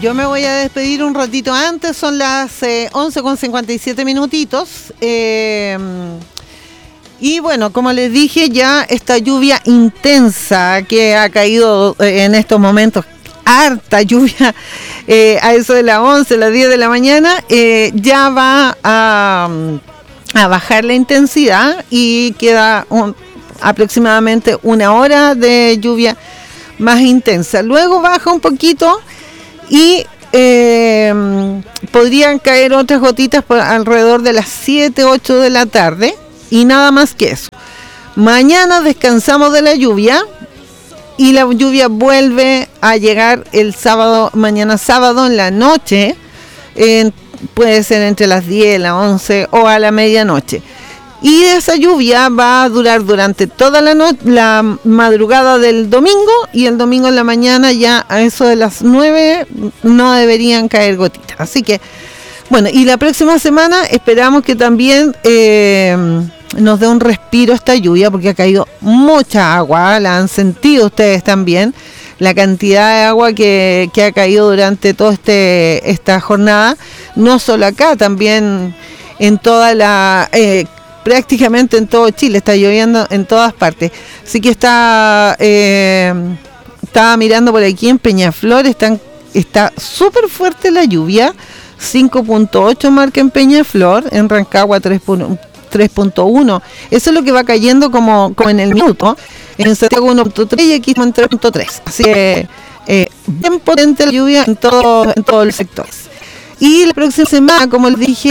yo me voy a despedir un ratito antes, son las 11:57 minutitos. Y bueno, como les dije, ya esta lluvia intensa que ha caído en estos momentos, harta lluvia, a eso de las 11, las 10 de la mañana, ya va a bajar la intensidad y queda aproximadamente una hora de lluvia más intensa. Luego baja un poquito y podrían caer otras gotitas por alrededor de las 7, 8 de la tarde. Y nada más que eso. Mañana descansamos de la lluvia y la lluvia vuelve a llegar el sábado, mañana sábado en la noche, puede ser entre las 10, las 11 o a la medianoche. Y esa lluvia va a durar durante toda la madrugada del domingo, y el domingo en la mañana ya a eso de las 9 no deberían caer gotitas. Así que, bueno, y la próxima semana esperamos que también nos dé un respiro esta lluvia, porque ha caído mucha agua, la han sentido ustedes también, la cantidad de agua que ha caído durante toda esta jornada, no solo acá, también en toda prácticamente en todo Chile, está lloviendo en todas partes. Así que estaba mirando por aquí en Peñaflor, está súper fuerte la lluvia, 5.8 marca en Peñaflor, en Rancagua 3.1. Eso es lo que va cayendo como en el minuto. En Santiago 1.3 y aquí en 3.3. Así que bien potente la lluvia en todos los sectores. Y la próxima semana, como les dije,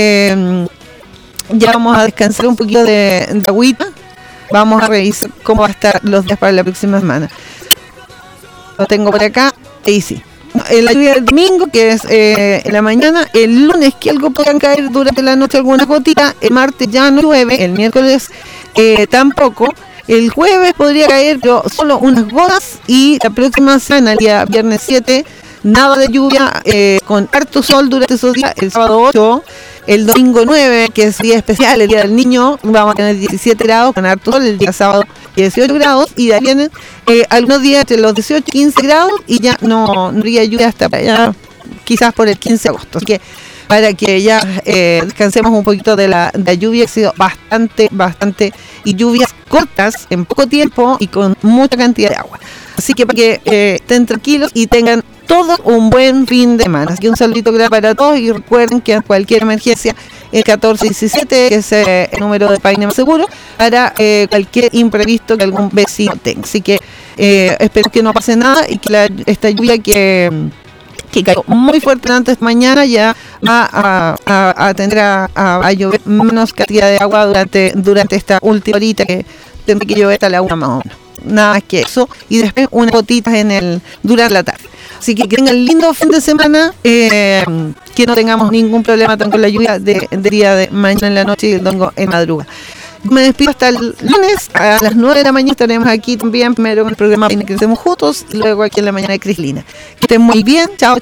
ya vamos a descansar un poquito de agüita. Vamos a revisar cómo va a estar los días para la próxima semana. Lo tengo por acá. Ahí sí. La lluvia del domingo, que es en la mañana. El lunes, que algo podrán caer durante la noche algunas gotitas. El martes ya no llueve. El miércoles tampoco. El jueves podría caer, pero solo unas gotas. Y la próxima semana, el día viernes 7, nada de lluvia, con harto sol durante esos días. El sábado 8, el domingo 9, que es día especial, el día del niño, vamos a tener 17 grados con harto sol. El día sábado 18 grados, y de ahí vienen algunos días entre los 18 y 15 grados, y ya no habría lluvia hasta para allá, quizás por el 15 de agosto. Así que para que ya descansemos un poquito de la lluvia, que ha sido bastante, y lluvias cortas en poco tiempo y con mucha cantidad de agua. Así que para que estén tranquilos y tengan todo un buen fin de semana. Así que un saludito grande para todos, y recuerden que en cualquier emergencia el 1417, que es el número de Paine Más Seguro, para cualquier imprevisto que algún vecino tenga. Así que espero que no pase nada, y que esta lluvia que cayó muy fuerte antes de mañana ya va a tender a llover menos cantidad de agua durante esta última horita, que tendrá que llover hasta la 1 más o menos. Nada más que eso, y después unas gotitas durante la tarde. Así que tengan lindo fin de semana, que no tengamos ningún problema con la lluvia del día de mañana en la noche y el domingo en madrugada. Me despido hasta el lunes a las 9 de la mañana. Estaremos aquí también, primero con el programa que hacemos juntos, y luego aquí en la mañana de Crislina. Que estén muy bien, chao.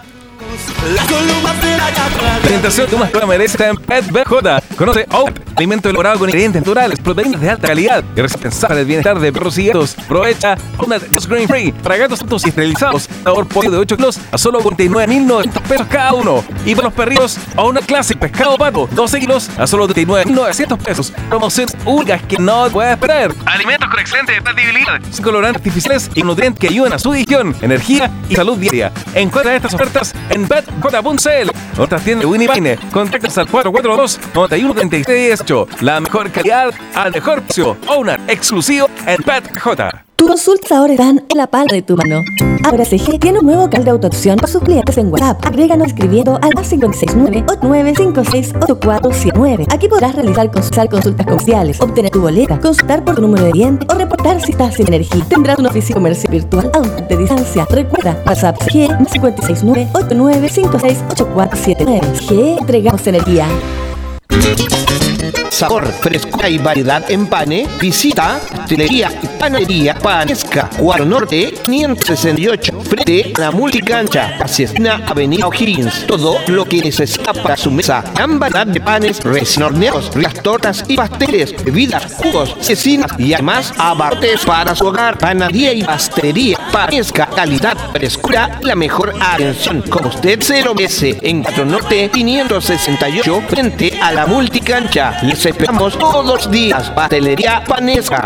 La alimentación que más te merece está en Pet BJ. Conoce Oat, alimento elaborado con ingredientes naturales, proteínas de alta calidad y pensadas para el bienestar de perros y gatos. Aprovecha Oat Grain Free para gatos adultos y esterilizados, sabor pollo de 8 kilos a solo 49.900 pesos cada uno. Y para los perritos, Oat Classic pescado pato, 12 kilos a solo 39.900 pesos. Promociones únicas que no puedes esperar. Alimentos con excelente compatibilidad, sin colorantes artificiales y nutrientes que ayudan a su digestión, energía y salud diaria. Encuentra estas ofertas en petj.cl. Otras tiendas de Winnie Paine. Contactos al 442-913618. La mejor calidad al mejor precio. Owner exclusivo en PetJ. Tus consultas ahora están en la palma de tu mano. Ahora CG tiene un nuevo canal de autoacción para sus clientes en WhatsApp. Agréganos escribiendo al +569-8956-8479. Aquí podrás realizar consultas comerciales, obtener tu boleta, consultar por tu número de cliente o reportar si estás sin energía. Tendrás una oficina comercial virtual aún de distancia. Recuerda, WhatsApp CG +569-8956-8479. CG, entregamos energía. Sabor, frescura y variedad en Pane. Visita pastelería y panadería Panesca, Cuadro Norte 568, frente a la multicancha, hacia esquina Avenida O'Higgins. Todo lo que necesita para su mesa, gran variedad de panes, recién horneados, ricas tortas y pasteles, bebidas, jugos, cecinas y además abarrotes para su hogar. Panadería y pastelería Panesca, calidad, frescura y la mejor atención, como usted se lo merece, en Cuadro Norte 568, frente a la multicancha. Les esperamos todos los días. Pastelería Panesca.